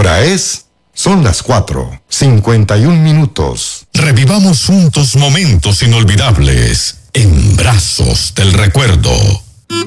Son las 4:51. Revivamos juntos momentos inolvidables en Brazos del Recuerdo.